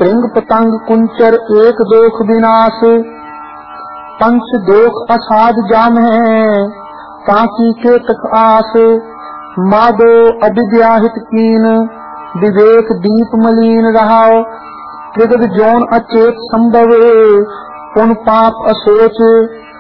कृंग पतंग कुंचर एक दोख विनाश, पंच दोख असाध जाम है ताकि केतक आस। मादो अविद्याहित कीन विवेक दीप मलीन रहाओ, त्रिगद जौन अचेत संभव पुन पाप असोच।